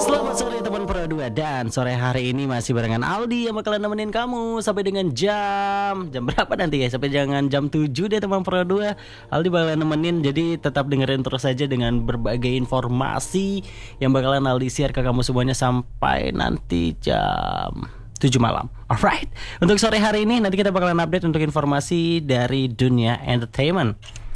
Selamat sore teman Pro 2. Dan sore hari ini masih barengan Aldi yang bakalan nemenin kamu sampai dengan jam berapa nanti ya? Sampai jangan jam 7 deh teman Pro 2. Aldi bakalan nemenin, jadi tetap dengerin terus saja dengan berbagai informasi yang bakalan Aldi share ke kamu semuanya sampai nanti jam 7 malam. Alright. Untuk sore hari ini nanti kita bakalan update untuk informasi dari dunia entertainment.